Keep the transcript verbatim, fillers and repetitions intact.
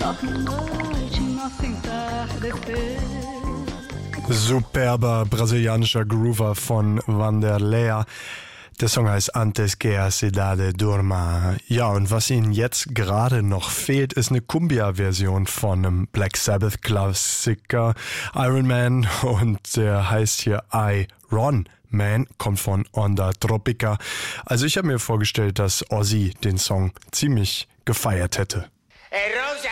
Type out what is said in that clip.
Superber brasilianischer Groover von Wanderlei. Der Song heißt Antes que a cidade durma. Ja, und was Ihnen jetzt gerade noch fehlt, ist eine Cumbia-Version von einem Black Sabbath-Klassiker Iron Man, und der heißt hier Iron Man, kommt von Onda Tropica. Also ich habe mir vorgestellt, dass Ozzy den Song ziemlich gefeiert hätte. Hey Rosa,